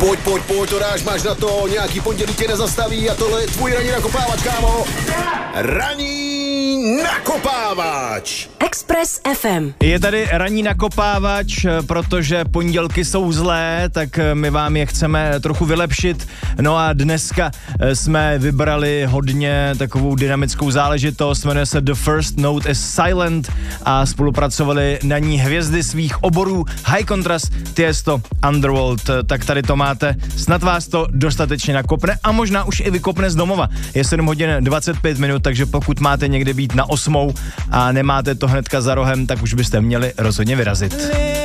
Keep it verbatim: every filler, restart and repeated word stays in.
Pojď, pojď, pojď, to dáš, máš na to, nějaký pondělí tě nezastaví a tohle je tvůj ranní nakopávač, kámo. Ranní nakopávač. Express ef em. Je tady ranní nakopávač, protože pondělky jsou zlé, tak my vám je chceme trochu vylepšit. No a dneska jsme vybrali hodně takovou dynamickou záležitost, jmenuje se The First Note is Silent a spolupracovali na ní hvězdy svých oborů High Contrast, Tiesto, Underworld. Tak tady to máte, snad vás to dostatečně nakopne a možná už i vykopne z domova. Je sedm hodin dvacet pět minut, takže pokud máte někde být na osmou a nemáte to hnedka za rohem, tak už byste měli rozhodně vyrazit.